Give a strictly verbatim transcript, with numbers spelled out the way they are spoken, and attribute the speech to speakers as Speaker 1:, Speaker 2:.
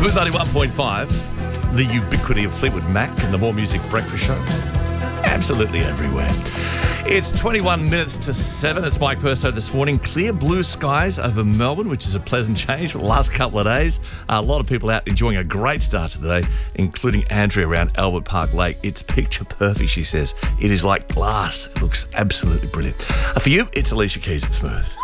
Speaker 1: Smooth ninety-one point five, the ubiquity of Fleetwood Mac and the More Music Breakfast Show. Absolutely everywhere. It's twenty-one minutes to seven. It's Mike Perso this morning. Clear blue skies over Melbourne, which is a pleasant change for the last couple of days. A lot of people out enjoying a great start to the day, including Andrea around Albert Park Lake. It's picture perfect, she says. It is like glass. It looks absolutely brilliant. Uh, For you, it's Alicia Keys at Smooth.